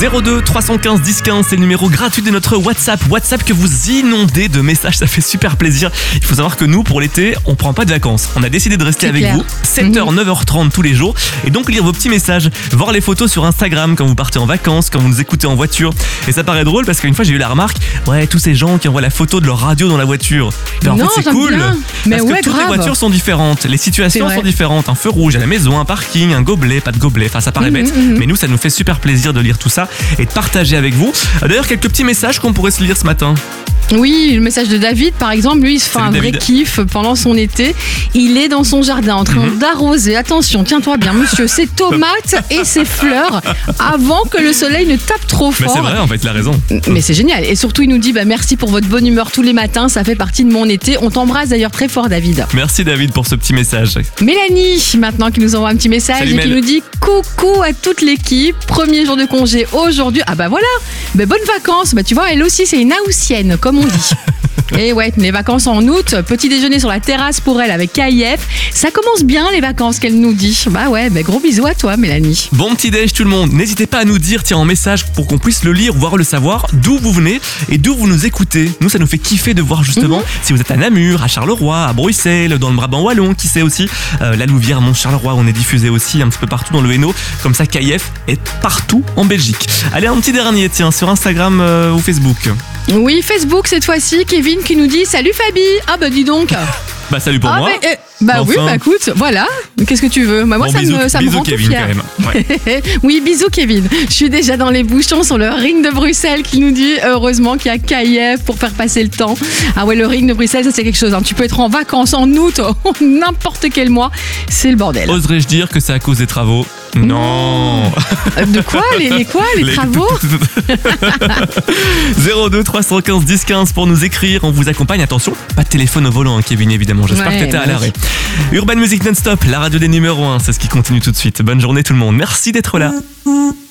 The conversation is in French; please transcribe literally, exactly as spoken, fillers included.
zéro deux trois cent quinze dix quinze, c'est le numéro gratuit de notre WhatsApp. WhatsApp que vous inondez de messages, ça fait super plaisir. Il faut savoir que nous, pour l'été, on prend pas de vacances. On a décidé de rester C'est avec clair. vous sept heures, neuf heures trente tous les jours et donc lire vos petits messages, voir les photos sur Instagram quand vous partez en vacances, quand vous nous écoutez en voiture. Et ça paraît drôle parce qu'une fois j'ai eu la remarque, ouais, tous ces gens qui envoient la photo de leur radio dans la voiture. Mais en Non, fait, c'est j'aime cool. bien. Mais parce ouais, que toutes les grave. voitures sont différentes, les C'est situations vrai. sont différentes. Un feu rouge à la maison, un parking, un gobelet, pas de gobelet. Enfin, ça paraît Mhm, bête, mhm. mais nous, ça nous fait super plaisir de lire tout ça et de partager avec vous. D'ailleurs, quelques petits messages qu'on pourrait se lire ce matin. Oui, le message de David, par exemple, lui, il se fait Salut, un vrai David. kiff pendant son été. Il est dans son jardin en train Mhm. d'arroser. Attention, tiens-toi bien, monsieur, ses tomates et ses fleurs avant que le soleil ne tape trop Mais fort. c'est vrai, en fait, il a raison. Mais c'est génial. Et surtout, il nous dit bah, merci pour votre bonne humeur tous les matins. Ça fait partie de mon été. On t'embrasse d'ailleurs très fort, David. Merci David pour ce petit message. Mélanie, maintenant, qui nous envoie un petit message Salut, et qui Mel. nous dit coucou à toute l'équipe. Premier jour de congé aujourd'hui. Ah bah voilà, bah, bonnes vacances. Bah tu vois, elle aussi, c'est une haussienne, comme on dit. Et ouais, les vacances en août, petit déjeuner sur la terrasse pour elle avec K I F. Ça commence bien les vacances qu'elle nous dit. Bah ouais, bah gros bisous à toi, Mélanie. Bon petit déj tout le monde, n'hésitez pas à nous dire tiens en message pour qu'on puisse le lire, voire le savoir, d'où vous venez et d'où vous nous écoutez. Nous ça nous fait kiffer de voir justement Mhm. si vous êtes à Namur, à Charleroi, à Bruxelles, dans le Brabant Wallon, qui sait aussi, euh, la Louvière, Mont-Charleroi, on est diffusé aussi un petit peu partout dans le Hainaut, comme ça K I F est partout en Belgique. Allez un petit dernier tiens sur Instagram euh, ou Facebook. Oui, Facebook cette fois-ci, Kevin qui nous dit salut Fabi. Ah bah dis donc. Bah salut pour ah moi. bah, euh, bah oui, Enfin. bah écoute, voilà. Qu'est-ce que tu veux bah, moi Bon, ça bisous, me ça me bisous rend tout Kevin fière. quand même. Ouais. Oui, bisous Kevin. Je suis déjà dans les bouchons sur le ring de Bruxelles qui nous dit heureusement qu'il y a K I F pour faire passer le temps. Ah ouais, le ring de Bruxelles, ça c'est quelque chose. Hein. Tu peux être en vacances en août, n'importe quel mois, c'est le bordel. Oserais-je dire que c'est à cause des travaux? Non. Euh, De quoi les, les quoi Les, Les- travaux zéro deux trois cent quinze dix quinze pour nous écrire, on vous accompagne. Attention, pas de téléphone au volant, hein, Kevin, évidemment. J'espère Ouais, que t'étais à bah l'arrêt. Urban Music Non-Stop, la radio des numéros un, c'est ce qui continue tout de suite. Bonne journée tout le monde, merci d'être là.